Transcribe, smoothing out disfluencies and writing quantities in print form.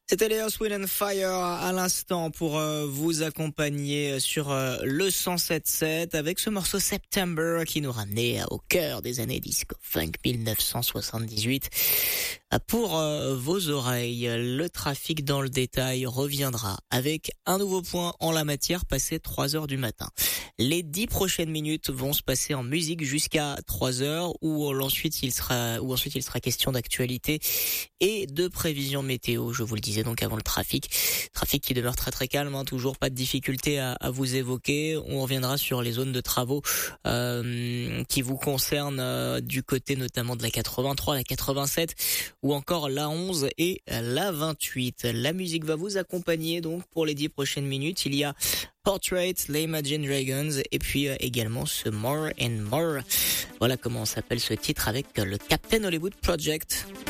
C'était les Earth, Wind and Fire à l'instant pour vous accompagner sur le 107.7 avec ce morceau September qui nous ramenait au cœur des années disco funk 1978. Pour vos oreilles, le trafic dans le détail reviendra avec un nouveau point en la matière passé 3 heures du matin. Les 10 prochaines minutes vont se passer en musique jusqu'à 3 heures où ensuite il sera question d'actualité et de prévision météo, je vous le disais donc avant le trafic qui demeure très très calme, hein, toujours pas de difficulté à vous évoquer. On reviendra sur les zones de travaux qui vous concernent du côté notamment de la 83, la 87 ou encore la 11 et la 28. La musique va vous accompagner donc pour les 10 prochaines minutes. Il y a Portrait, les Imagine Dragons et puis également ce More and More. Voilà comment s'appelle ce titre avec le Captain Hollywood Project.